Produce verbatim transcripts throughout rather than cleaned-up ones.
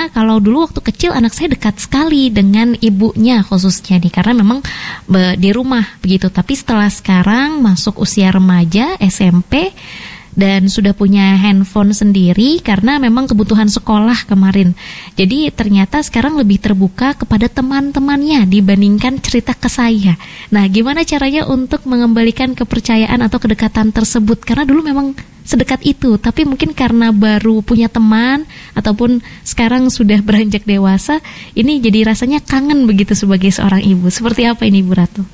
Karena kalau dulu waktu kecil anak saya dekat sekali dengan ibunya khususnya nih, karena memang be, di rumah begitu. Tapi setelah sekarang masuk usia remaja, S M P, dan sudah punya handphone sendiri karena memang kebutuhan sekolah kemarin. Jadi ternyata sekarang lebih terbuka kepada teman-temannya dibandingkan cerita ke saya. Nah, gimana caranya untuk mengembalikan kepercayaan atau kedekatan tersebut? Karena dulu memang sedekat itu, tapi mungkin karena baru punya teman ataupun sekarang sudah beranjak dewasa, ini jadi rasanya kangen begitu sebagai seorang ibu. Seperti apa ini, Bu Ratu?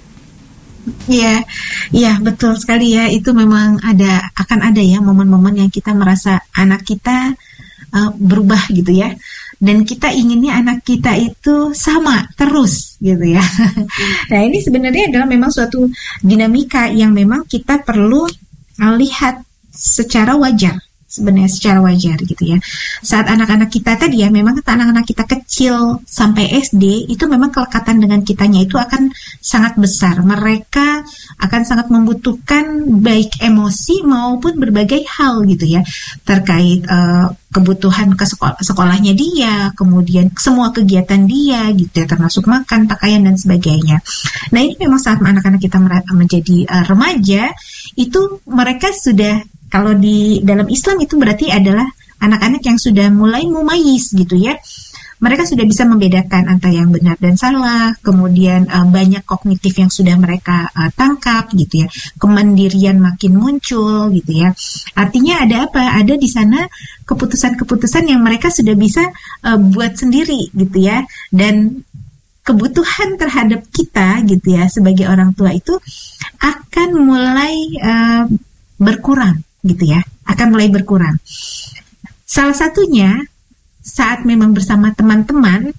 Iya, iya betul sekali ya. Itu memang ada, akan ada ya momen-momen yang kita merasa anak kita uh, berubah gitu ya. Dan kita inginnya anak kita itu sama terus gitu ya. Nah, ini sebenarnya adalah memang suatu dinamika yang memang kita perlu uh, lihat secara wajar. Sebenarnya secara wajar gitu ya. Saat anak-anak kita tadi ya, memang anak-anak kita kecil sampai S D itu memang kelekatan dengan kitanya itu akan sangat besar. Mereka akan sangat membutuhkan baik emosi maupun berbagai hal gitu ya, terkait uh, kebutuhan ke sekolah, sekolahnya dia, kemudian semua kegiatan dia gitu ya, termasuk makan, pakaian dan sebagainya. Nah, ini memang saat anak-anak kita menjadi uh, remaja itu mereka sudah, kalau di dalam Islam itu berarti adalah anak-anak yang sudah mulai mumayyiz gitu ya. Mereka sudah bisa membedakan antara yang benar dan salah, kemudian uh, banyak kognitif yang sudah mereka uh, tangkap gitu ya. Kemandirian makin muncul gitu ya. Artinya ada apa? Ada di sana keputusan-keputusan yang mereka sudah bisa uh, buat sendiri gitu ya. Dan kebutuhan terhadap kita gitu ya sebagai orang tua itu akan mulai uh, berkurang gitu ya, akan mulai berkurang. Salah satunya saat memang bersama teman-teman,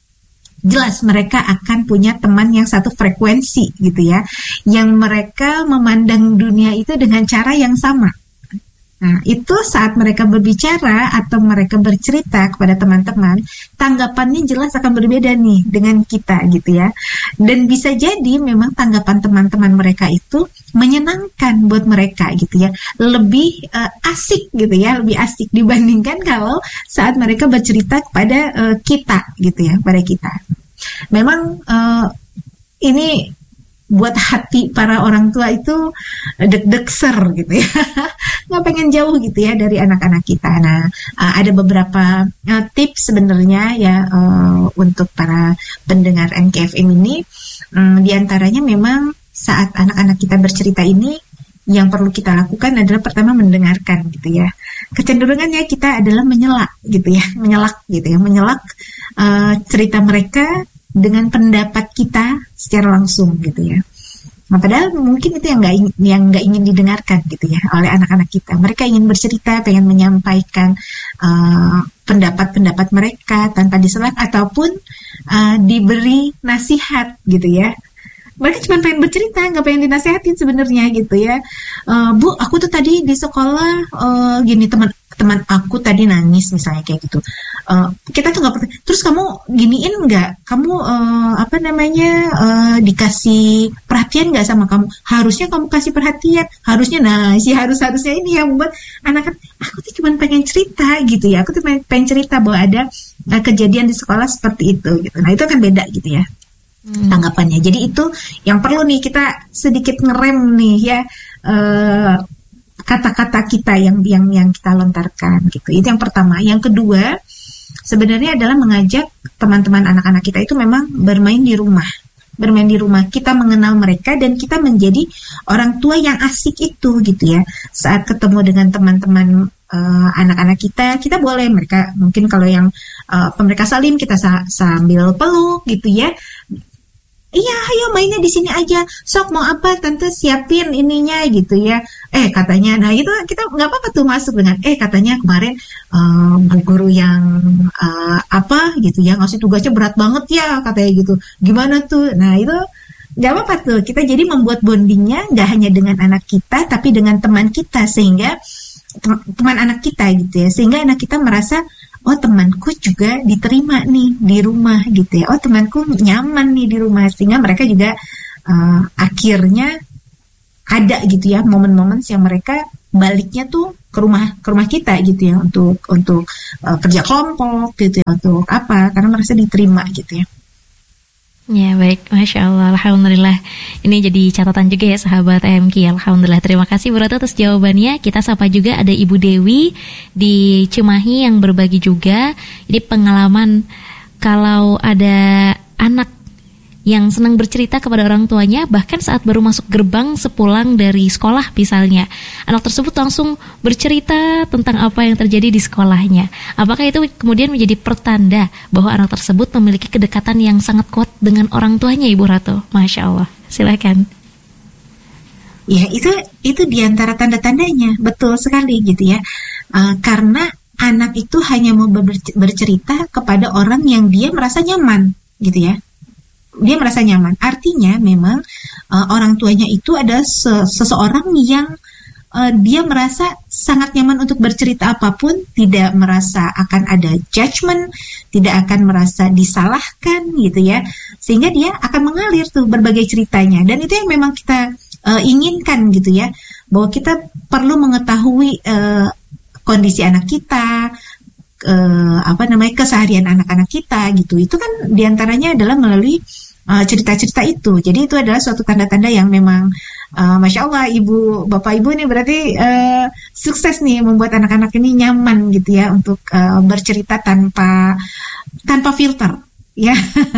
jelas mereka akan punya teman yang satu frekuensi gitu ya, yang mereka memandang dunia itu dengan cara yang sama. Nah, itu saat mereka berbicara atau mereka bercerita kepada teman-teman, tanggapannya jelas akan berbeda nih dengan kita gitu ya. Dan bisa jadi memang tanggapan teman-teman mereka itu menyenangkan buat mereka gitu ya. Lebih uh, asik gitu ya, lebih asik dibandingkan kalau saat mereka bercerita kepada uh, kita gitu ya, pada kita. Memang uh, ini buat hati para orang tua itu deg-degser gitu ya, nggak pengen jauh gitu ya dari anak-anak kita. Nah, uh, ada beberapa uh, tips sebenarnya ya uh, untuk para pendengar M K F M ini. Um, di antaranya memang saat anak-anak kita bercerita ini, yang perlu kita lakukan adalah pertama mendengarkan gitu ya. Kecenderungannya kita adalah menyelak gitu ya, menyelak gitu ya, menyelak uh, cerita mereka dengan pendapat kita secara langsung gitu ya. Nah, padahal mungkin itu yang nggak ingin, yang nggak ingin didengarkan gitu ya oleh anak-anak kita. Mereka ingin bercerita, pengen menyampaikan uh, pendapat-pendapat mereka tanpa diselak ataupun uh, diberi nasihat gitu ya. Mereka cuma pengen bercerita, nggak pengen dinasihatin sebenarnya gitu ya. Uh, Bu, aku tuh tadi di sekolah uh, gini, teman teman aku tadi nangis misalnya kayak gitu. Uh, kita tuh nggak pernah. Terus kamu giniin nggak? Kamu uh, apa namanya uh, dikasih perhatian nggak sama kamu? Harusnya kamu kasih perhatian. Harusnya, nah si harus harusnya ini yang membuat anak. Aku tuh cuma pengen cerita gitu ya. Aku tuh pengen, pengen cerita bahwa ada uh, kejadian di sekolah seperti itu gitu. Nah, itu kan beda gitu ya. Hmm. Tanggapannya. Jadi itu yang perlu nih kita sedikit ngerem nih ya, uh, kata-kata kita yang yang yang kita lontarkan gitu. Itu yang pertama. Yang kedua sebenarnya adalah mengajak teman-teman anak-anak kita itu memang bermain di rumah. Bermain di rumah. Kita mengenal mereka dan kita menjadi orang tua yang asik itu gitu ya. Saat ketemu dengan teman-teman uh, anak-anak kita, kita boleh mereka mungkin kalau yang uh, mereka salim kita sa- sambil peluk gitu ya. Iya, ayo mainnya di sini aja. Sok mau apa tante siapin ininya gitu ya. Eh katanya, nah itu kita nggak apa-apa tuh masuk dengan eh katanya kemarin uh, bu guru yang uh, apa gitu ya ngasih tugasnya berat banget ya katanya gitu. Gimana tuh? Nah itu nggak apa-apa tuh. Kita jadi membuat bondingnya nggak hanya dengan anak kita tapi dengan teman kita sehingga teman anak kita gitu ya. Sehingga anak kita merasa oh temanku juga diterima nih di rumah gitu ya. Oh temanku nyaman nih di rumah. Sehingga mereka juga uh, akhirnya ada gitu ya momen-momen yang mereka baliknya tuh ke rumah ke rumah kita gitu ya, untuk untuk uh, kerja kelompok gitu ya, untuk apa, karena merasa diterima gitu ya. Ya baik, Masya Allah, Alhamdulillah. Ini jadi catatan juga ya sahabat A M K. Alhamdulillah, terima kasih Bu Ratu atas jawabannya. Kita sapa juga ada Ibu Dewi di Cimahi yang berbagi juga. Jadi pengalaman kalau ada anak yang senang bercerita kepada orang tuanya, bahkan saat baru masuk gerbang sepulang dari sekolah misalnya, anak tersebut langsung bercerita tentang apa yang terjadi di sekolahnya. Apakah itu kemudian menjadi pertanda bahwa anak tersebut memiliki kedekatan yang sangat kuat dengan orang tuanya, Ibu Ratu? Masya Allah, silakan. Ya, itu itu diantara tanda-tandanya, betul sekali gitu ya. Uh, karena anak itu hanya mau bercerita kepada orang yang dia merasa nyaman gitu ya. Dia merasa nyaman. Artinya memang uh, orang tuanya itu adalah se- seseorang yang uh, dia merasa sangat nyaman untuk bercerita apapun, tidak merasa akan ada judgment, tidak akan merasa disalahkan gitu ya. Sehingga dia akan mengalir tuh berbagai ceritanya. Dan itu yang memang kita uh, inginkan gitu ya. Bahwa kita perlu mengetahui uh, kondisi anak kita, uh, apa namanya keseharian anak-anak kita gitu. Itu kan diantaranya adalah melalui Uh, cerita-cerita itu. Jadi itu adalah suatu tanda-tanda yang memang uh, Masya Allah, Ibu, Bapak Ibu ini berarti uh, sukses nih membuat anak-anak ini nyaman gitu ya untuk uh, bercerita tanpa tanpa filter ya.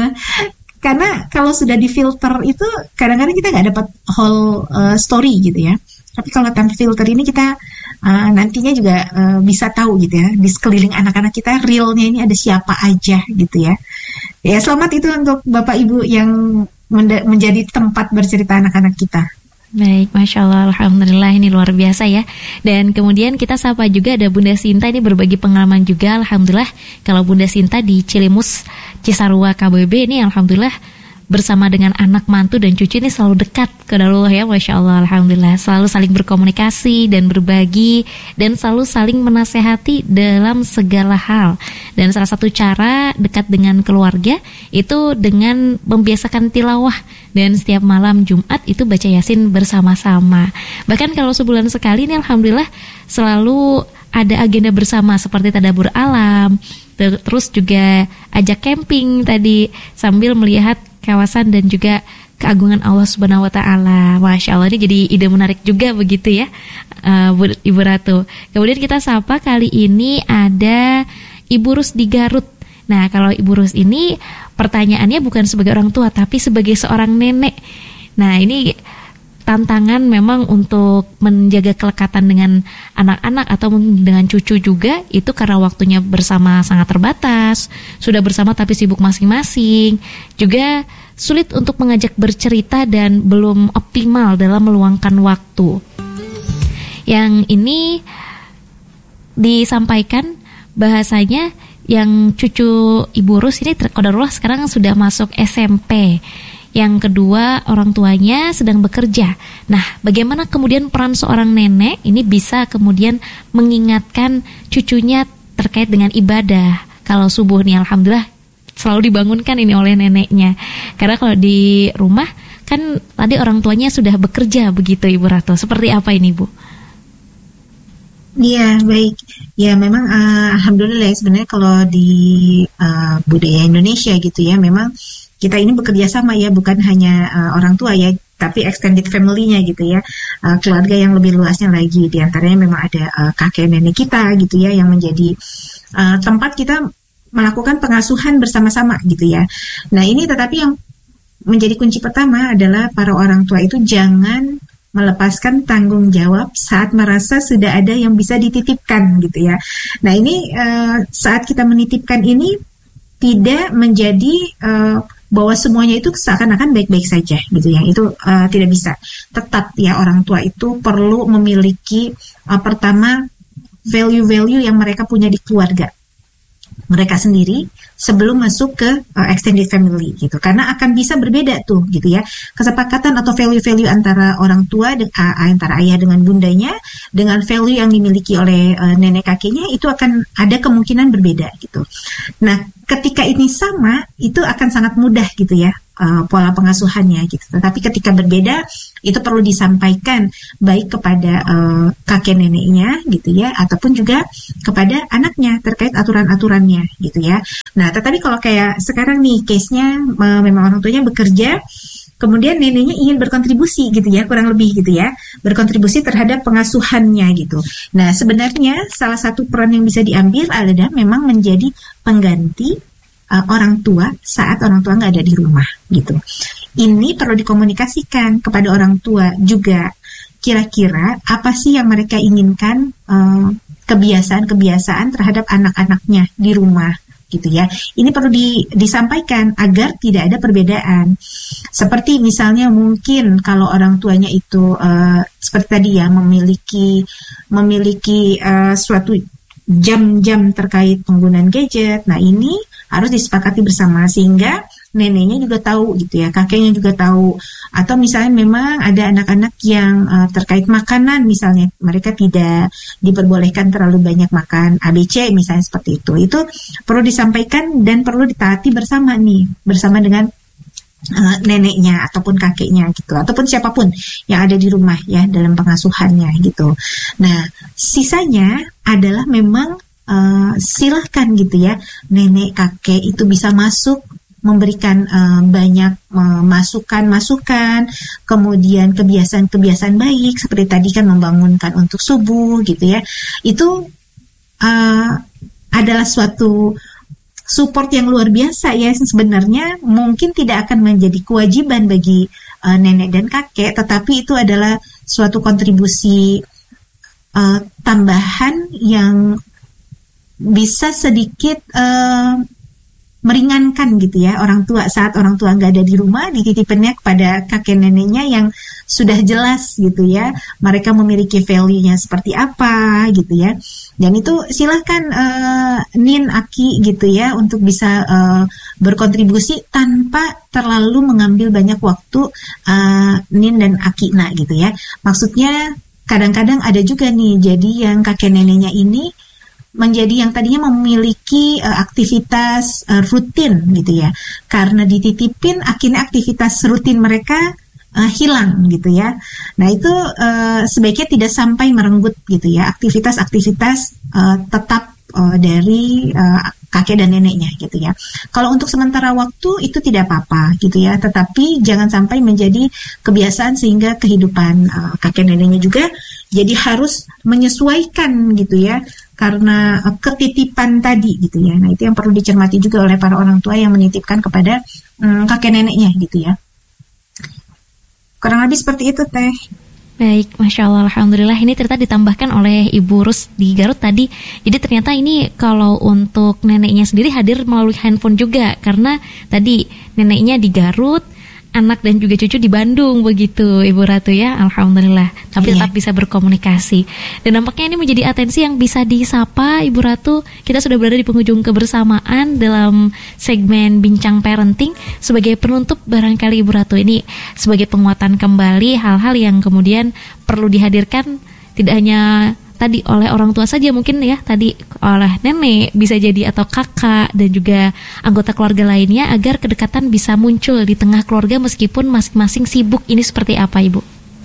Karena kalau sudah difilter itu kadang-kadang kita nggak dapat whole uh, story gitu ya. Tapi kalau tanpa filter ini kita uh, nantinya juga uh, bisa tahu gitu ya, di sekeliling anak-anak kita realnya ini ada siapa aja gitu ya. Ya, selamat itu untuk Bapak Ibu yang menda- menjadi tempat bercerita anak-anak kita. Baik, Masya Allah, Alhamdulillah, ini luar biasa ya. Dan kemudian kita sapa juga ada Bunda Sinta, ini berbagi pengalaman juga. Alhamdulillah, kalau Bunda Sinta di Cilimus, Cisarua, K B B ini Alhamdulillah bersama dengan anak mantu dan cucu ini selalu dekat ke Allah ya, Masya Allah, Alhamdulillah. Selalu saling berkomunikasi dan berbagi, dan selalu saling menasehati dalam segala hal. Dan salah satu cara dekat dengan keluarga itu dengan membiasakan tilawah, dan setiap malam Jumat itu baca Yasin bersama-sama. Bahkan kalau sebulan sekali ini Alhamdulillah selalu ada agenda bersama seperti tadabur alam, terus juga ajak camping tadi sambil melihat kawasan dan juga keagungan Allah Subhanahu wa taala. Masya Allah, ini jadi ide menarik juga begitu ya, uh, Ibu Ratu. Kemudian kita sapa kali ini ada Ibu Rus di Garut. Nah, kalau Ibu Rus ini pertanyaannya bukan sebagai orang tua tapi sebagai seorang nenek. Nah, ini tantangan memang untuk menjaga kelekatan dengan anak-anak atau dengan cucu juga, itu karena waktunya bersama sangat terbatas, sudah bersama tapi sibuk masing-masing, juga sulit untuk mengajak bercerita dan belum optimal dalam meluangkan waktu. Yang ini disampaikan bahasanya yang cucu Ibu Rus ini qadarullah sekarang sudah masuk S M P. Yang kedua, orang tuanya sedang bekerja. Nah, bagaimana kemudian peran seorang nenek ini bisa kemudian mengingatkan cucunya terkait dengan ibadah? Kalau subuh nih, Alhamdulillah selalu dibangunkan ini oleh neneknya. Karena kalau di rumah kan tadi orang tuanya sudah bekerja begitu, Ibu Ratu. Seperti apa ini, Bu? Iya, baik. Ya, memang uh, Alhamdulillah sebenarnya kalau di uh, budaya Indonesia gitu ya, memang kita ini bekerja sama ya, bukan hanya uh, orang tua ya, tapi extended family-nya gitu ya, uh, keluarga yang lebih luasnya lagi. Di antaranya memang ada uh, kakek nenek kita gitu ya, yang menjadi uh, tempat kita melakukan pengasuhan bersama-sama gitu ya. Nah, ini tetapi yang menjadi kunci pertama adalah para orang tua itu jangan melepaskan tanggung jawab saat merasa sudah ada yang bisa dititipkan gitu ya. Nah, ini uh, saat kita menitipkan ini tidak menjadi uh, bahwa semuanya itu seakan-akan baik-baik saja gitu ya. Itu uh, tidak bisa. Tetap ya, orang tua itu perlu memiliki uh, pertama value-value yang mereka punya di keluarga mereka sendiri sebelum masuk ke uh, extended family gitu, karena akan bisa berbeda tuh gitu ya, kesepakatan atau value-value antara orang tua de- uh, antara ayah dengan bundanya dengan value yang dimiliki oleh uh, nenek kakeknya itu akan ada kemungkinan berbeda gitu. Nah, ketika ini sama itu akan sangat mudah gitu ya, uh, pola pengasuhannya gitu. Tetapi ketika berbeda Itu perlu disampaikan baik kepada uh, kakek neneknya gitu ya, ataupun juga kepada anaknya terkait aturan-aturannya gitu ya. Nah, tetapi kalau kayak sekarang nih case-nya uh, memang orang tuanya bekerja, kemudian neneknya ingin berkontribusi gitu ya, kurang lebih gitu ya, berkontribusi terhadap pengasuhannya gitu. Nah, sebenarnya salah satu peran yang bisa diambil adalah memang menjadi pengganti uh, orang tua saat orang tua nggak ada di rumah gitu. Ini perlu dikomunikasikan kepada orang tua juga. Kira-kira apa sih yang mereka inginkan, uh, kebiasaan-kebiasaan terhadap anak-anaknya di rumah gitu ya. Ini perlu di, disampaikan agar tidak ada perbedaan. Seperti misalnya mungkin kalau orang tuanya itu uh, seperti tadi ya, memiliki memiliki uh, suatu jam-jam terkait penggunaan gadget. Nah, ini harus disepakati bersama sehingga neneknya juga tahu gitu ya, kakeknya juga tahu. Atau misalnya memang ada anak-anak yang uh, terkait makanan misalnya, mereka tidak diperbolehkan terlalu banyak makan A B C misalnya seperti itu. Itu perlu disampaikan dan perlu ditaati bersama nih, bersama dengan uh, neneknya ataupun kakeknya gitu, ataupun siapapun yang ada di rumah ya dalam pengasuhannya gitu. Nah, sisanya adalah memang uh, silahkan gitu ya, nenek kakek itu bisa masuk memberikan uh, banyak uh, masukan-masukan, kemudian kebiasaan-kebiasaan baik seperti tadi kan membangunkan untuk subuh gitu ya. Itu uh, adalah suatu support yang luar biasa ya, sebenarnya mungkin tidak akan menjadi kewajiban bagi uh, nenek dan kakek, tetapi itu adalah suatu kontribusi uh, tambahan yang bisa sedikit uh, meringankan gitu ya orang tua saat orang tua nggak ada di rumah, dititipinnya kepada kakek neneknya yang sudah jelas gitu ya, mereka memiliki value-nya seperti apa gitu ya. Dan itu silahkan uh, Nin, Aki gitu ya untuk bisa uh, berkontribusi tanpa terlalu mengambil banyak waktu uh, Nin dan Aki nah gitu ya. Maksudnya kadang-kadang ada juga nih jadi yang kakek neneknya ini menjadi yang tadinya memiliki uh, aktivitas uh, rutin gitu ya, karena dititipin akhirnya aktivitas rutin mereka uh, hilang gitu ya. Nah itu uh, sebaiknya tidak sampai merenggut gitu ya aktivitas-aktivitas uh, tetap uh, dari uh, kakek dan neneknya gitu ya. Kalau untuk sementara waktu itu tidak apa-apa gitu ya, tetapi jangan sampai menjadi kebiasaan sehingga kehidupan uh, kakek neneknya juga jadi harus menyesuaikan gitu ya, karena ketitipan tadi gitu ya. Nah itu yang perlu dicermati juga oleh para orang tua yang menitipkan kepada um, kakek neneknya gitu ya. Kurang lebih seperti itu Teh. Baik, Masya Allah, Alhamdulillah. Ini ternyata ditambahkan oleh Ibu Rus di Garut tadi. Jadi ternyata ini kalau untuk neneknya sendiri hadir melalui handphone juga, karena tadi neneknya di Garut, anak dan juga cucu di Bandung begitu Ibu Ratu ya, Alhamdulillah. Tapi tetap bisa berkomunikasi. Dan nampaknya ini menjadi atensi yang bisa disapa Ibu Ratu. Kita sudah berada di penghujung kebersamaan dalam segmen Bincang Parenting. Sebagai penutup barangkali Ibu Ratu, ini sebagai penguatan kembali hal-hal yang kemudian perlu dihadirkan tidak hanya tadi oleh orang tua saja, mungkin ya tadi oleh nenek bisa jadi, atau kakak dan juga anggota keluarga lainnya, agar kedekatan bisa muncul di tengah keluarga meskipun masing-masing sibuk. Ini seperti apa Ibu?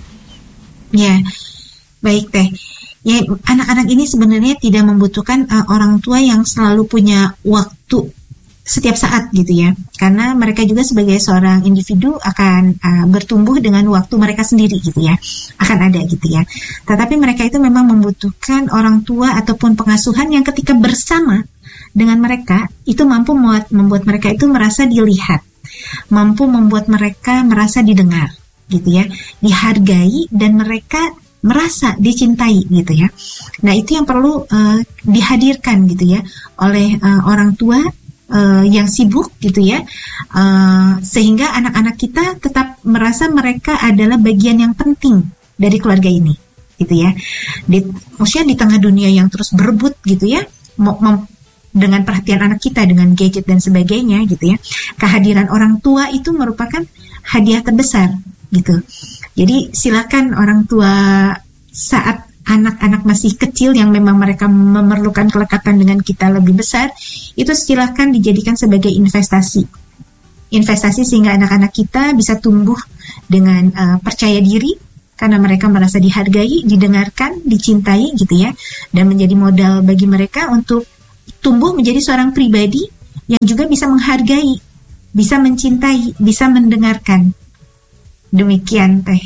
Ya, baik Teh. Ya, anak-anak ini sebenarnya tidak membutuhkan uh, orang tua yang selalu punya waktu setiap saat gitu ya, karena mereka juga sebagai seorang individu akan uh, bertumbuh dengan waktu mereka sendiri gitu ya, akan ada gitu ya. Tetapi mereka itu memang membutuhkan orang tua ataupun pengasuhan yang ketika bersama dengan mereka itu mampu membuat, membuat mereka itu merasa dilihat, mampu membuat mereka merasa didengar gitu ya, dihargai, dan mereka merasa dicintai gitu ya. Nah itu yang perlu uh, dihadirkan gitu ya oleh uh, orang tua Uh, yang sibuk gitu ya, uh, sehingga anak-anak kita tetap merasa mereka adalah bagian yang penting dari keluarga ini gitu ya. Di, maksudnya di tengah dunia yang terus berebut gitu ya, mau, mau, dengan perhatian anak kita dengan gadget dan sebagainya gitu ya, kehadiran orang tua itu merupakan hadiah terbesar gitu. Jadi silakan orang tua saat anak-anak masih kecil yang memang mereka memerlukan kelekatan dengan kita lebih besar, itu silahkan dijadikan sebagai investasi. investasi sehingga anak-anak kita bisa tumbuh dengan uh, percaya diri karena mereka merasa dihargai, didengarkan, dicintai gitu ya, dan menjadi modal bagi mereka untuk tumbuh menjadi seorang pribadi yang juga bisa menghargai, bisa mencintai, bisa mendengarkan. Demikian Teh.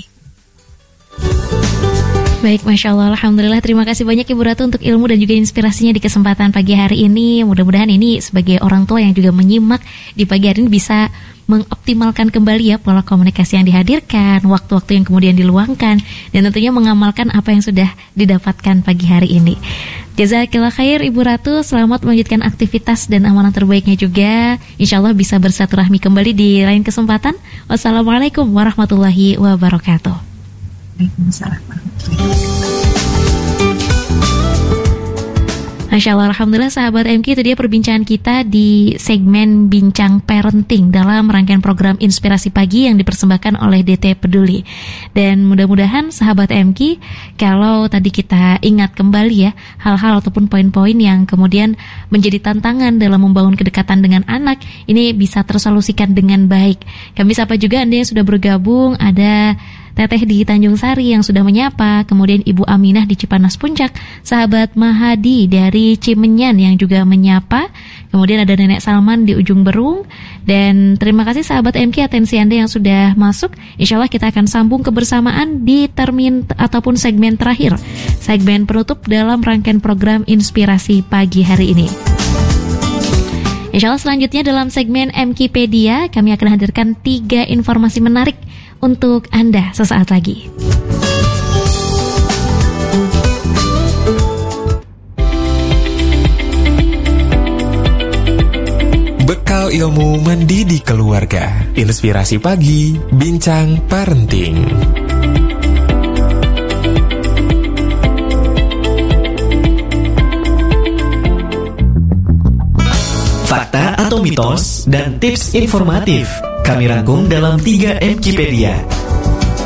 Baik, Masya Allah, Alhamdulillah. Terima kasih banyak Ibu Ratu untuk ilmu dan juga inspirasinya di kesempatan pagi hari ini. Mudah-mudahan ini sebagai orang tua yang juga menyimak di pagi hari ini bisa mengoptimalkan kembali ya pola komunikasi yang dihadirkan, waktu-waktu yang kemudian diluangkan, dan tentunya mengamalkan apa yang sudah didapatkan pagi hari ini. Jazakillah khair Ibu Ratu, selamat melanjutkan aktivitas dan amanah terbaiknya juga. Insya Allah bisa bersilaturahmi kembali di lain kesempatan. Wassalamualaikum warahmatullahi wabarakatuh. Masya Allah, Alhamdulillah sahabat M K, itu dia perbincangan kita di segmen Bincang Parenting dalam rangkaian program Inspirasi Pagi yang dipersembahkan oleh D T Peduli. Dan mudah-mudahan sahabat M K, kalau tadi kita ingat kembali ya hal-hal ataupun poin-poin yang kemudian menjadi tantangan dalam membangun kedekatan dengan anak, ini bisa tersolusikan dengan baik. Kami sapa juga Anda yang sudah bergabung, ada Teteh di Tanjung Sari yang sudah menyapa, kemudian Ibu Aminah di Cipanas Puncak, sahabat Mahadi dari Cimenyan yang juga menyapa, kemudian ada Nenek Salman di Ujung Berung, dan terima kasih sahabat M K atensi Anda yang sudah masuk. Insya Allah kita akan sambung kebersamaan di termin ataupun segmen terakhir, segmen penutup dalam rangkaian program Inspirasi Pagi hari ini. Insya Allah selanjutnya dalam segmen M K Pedia kami akan hadirkan tiga informasi menarik untuk Anda sesaat lagi. Bekal ilmu mendidik keluarga. Inspirasi Pagi, Bincang Parenting. Fakta atau mitos dan tips informatif kami rangkum dalam tiga M K Pedia.